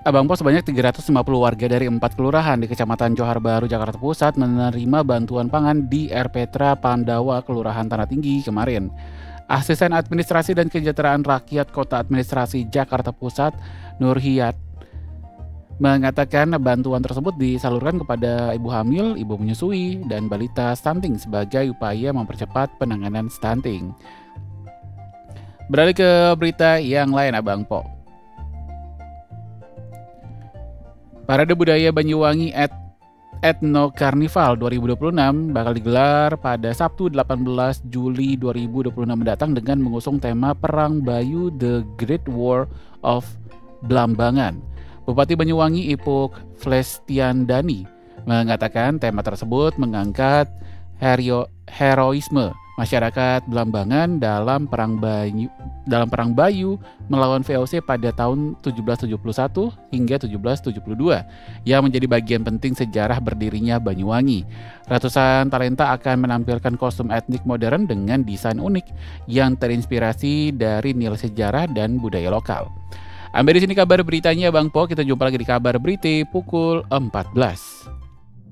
Abang Pos sebanyak 350 warga dari 4 kelurahan di Kecamatan Johar Baru, Jakarta Pusat menerima bantuan pangan di RPtra Pandawa, Kelurahan Tanah Tinggi kemarin. Asisten Administrasi dan Kesejahteraan Rakyat Kota Administrasi Jakarta Pusat, Nurhiyat, mengatakan bantuan tersebut disalurkan kepada ibu hamil, ibu menyusui, dan balita stunting sebagai upaya mempercepat penanganan stunting. Beralih ke berita yang lain, Abang Po. Parade Budaya Banyuwangi Ethno Carnival 2026 bakal digelar pada Sabtu 18 Juli 2026 mendatang dengan mengusung tema Perang Bayu The Great War of Blambangan. Bupati Banyuwangi Ipuk Flestiandani mengatakan tema tersebut mengangkat heroisme masyarakat Blambangan dalam perang Bayu melawan VOC pada tahun 1771 hingga 1772 yang menjadi bagian penting sejarah berdirinya Banyuwangi. Ratusan talenta akan menampilkan kostum etnik modern dengan desain unik yang terinspirasi dari nilai sejarah dan budaya lokal. Sampai di sini kabar beritanya Bang Po, kita jumpa lagi di kabar berita pukul 14.